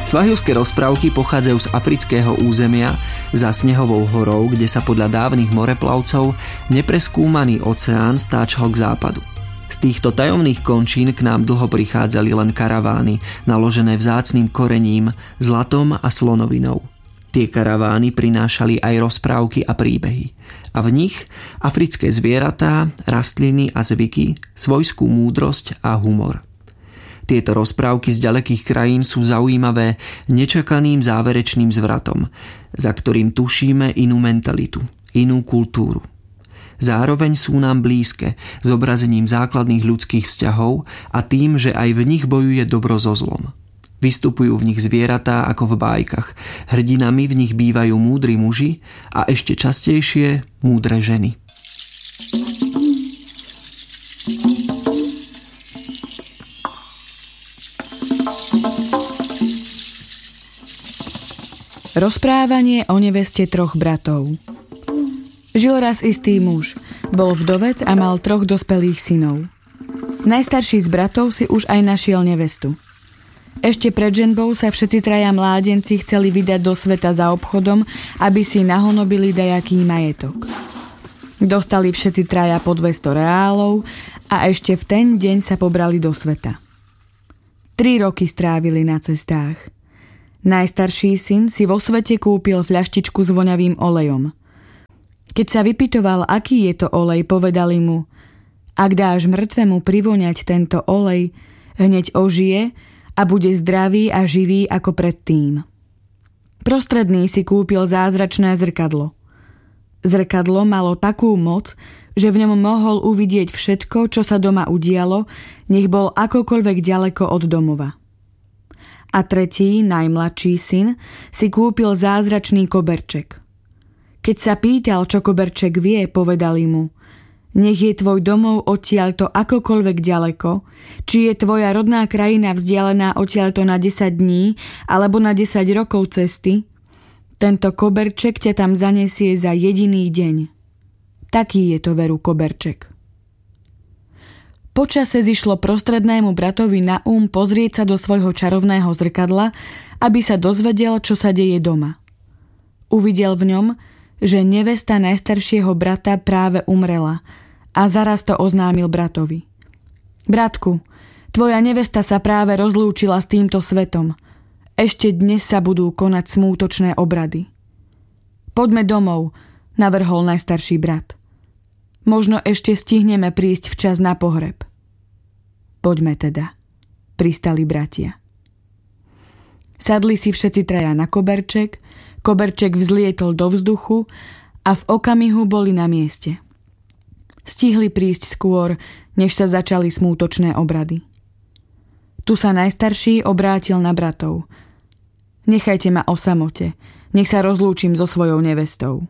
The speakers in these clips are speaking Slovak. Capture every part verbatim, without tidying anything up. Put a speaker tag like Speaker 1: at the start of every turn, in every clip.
Speaker 1: Svahilské rozprávky pochádzajú z afrického územia za Snehovou horou, kde sa podľa dávnych moreplavcov nepreskúmaný oceán stáčal k západu. Z týchto tajomných končín k nám dlho prichádzali len karavány, naložené vzácnym korením, zlatom a slonovinou. Tie karavány prinášali aj rozprávky a príbehy. A v nich africké zvieratá, rastliny a zvyky, svojskú múdrosť a humor. Tieto rozprávky z ďalekých krajín sú zaujímavé nečakaným záverečným zvratom, za ktorým tušíme inú mentalitu, inú kultúru. Zároveň sú nám blízke, zobrazením základných ľudských vzťahov a tým, že aj v nich bojuje dobro so zlom. Vystupujú v nich zvieratá ako v bájkach. Hrdinami v nich bývajú múdri muži a ešte častejšie múdre ženy.
Speaker 2: Rozprávanie o neveste troch bratov. Žil raz istý muž, bol vdovec a mal troch dospelých synov. Najstarší z bratov si už aj našiel nevestu. Ešte pred ženbou sa všetci traja mládenci chceli vydať do sveta za obchodom, aby si nahonobili dajaký majetok. Dostali všetci traja po dvesto reálov a ešte v ten deň sa pobrali do sveta. Tri roky strávili na cestách. Najstarší syn si vo svete kúpil fľaštičku s voňavým olejom. Keď sa vypytoval, aký je to olej, povedali mu: ak dáš mŕtvemu privoňať tento olej, hneď ožije a bude zdravý a živý ako predtým. Prostredný si kúpil zázračné zrkadlo. Zrkadlo malo takú moc, že v ňom mohol uvidieť všetko, čo sa doma udialo, nech bol akokoľvek ďaleko od domova. A tretí, najmladší syn, si kúpil zázračný koberček. Keď sa pýtal, čo koberček vie, povedali mu: nech je tvoj domov odtiaľto akokoľvek ďaleko, či je tvoja rodná krajina vzdialená odtiaľto na desať dní alebo na desať rokov cesty, tento koberček ťa tam zanesie za jediný deň. Taký je to veru koberček. Počase zišlo prostrednému bratovi na úm pozrieť sa do svojho čarovného zrkadla, aby sa dozvedel, čo sa deje doma. Uvidel v ňom, že nevesta najstaršieho brata práve umrela a zaraz to oznámil bratovi. Bratku, tvoja nevesta sa práve rozlúčila s týmto svetom. Ešte dnes sa budú konať smútočné obrady. Poďme domov, navrhol najstarší brat. Možno ešte stihneme prísť včas na pohreb. Poďme teda, pristali bratia. Sadli si všetci traja na koberček, koberček vzlietol do vzduchu a v okamihu boli na mieste. Stihli prísť skôr, než sa začali smútočné obrady. Tu sa najstarší obrátil na bratov. Nechajte ma o samote, nech sa rozlúčim so svojou nevestou.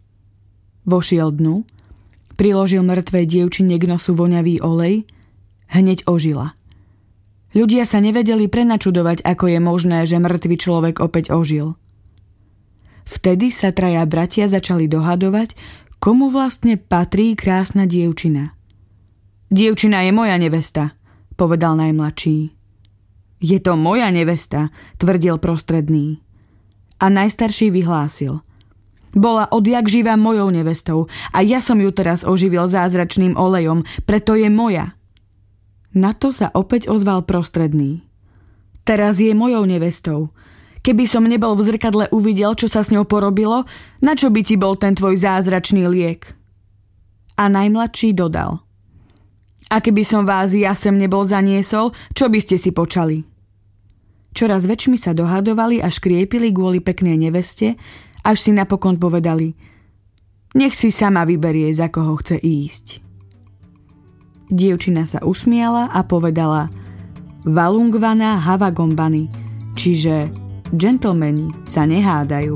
Speaker 2: Vošiel dnu, priložil mŕtvej dievčine k nosu voňavý olej, hneď ožila. Ľudia sa nevedeli prenačudovať, ako je možné, že mŕtvy človek opäť ožil. Vtedy sa traja bratia začali dohadovať, komu vlastne patrí krásna dievčina. Dievčina je moja nevesta, povedal najmladší. Je to moja nevesta, tvrdil prostredný. A najstarší vyhlásil. Bola odjak živa mojou nevestou a ja som ju teraz oživil zázračným olejom, preto je moja. Na to sa opäť ozval prostredný. Teraz je mojou nevestou. Keby som nebol v zrkadle uvidel, čo sa s ňou porobilo, na čo by ti bol ten tvoj zázračný liek? A najmladší dodal. A keby som vás ja sem nebol zaniesol, čo by ste si počali? Čoraz väčšmi sa dohadovali a škriepili kvôli peknej neveste, až si napokon povedali: nech si sama vyberie, za koho chce ísť. Dievčina sa usmiala a povedala: Valungvana Havagombany, čiže džentlmeni sa nehádajú.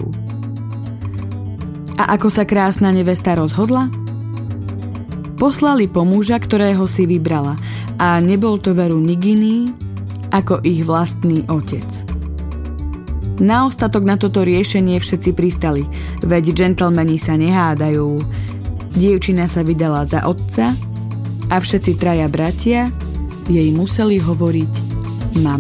Speaker 2: A ako sa krásna nevesta rozhodla? Poslali po muža, ktorého si vybrala, a nebol to veru nik iný ako ich vlastný otec. Na ostatok na toto riešenie všetci pristali, veď džentlmeni sa nehádajú. Dievčina sa vydala za otca a všetci traja bratia jej museli hovoriť mama.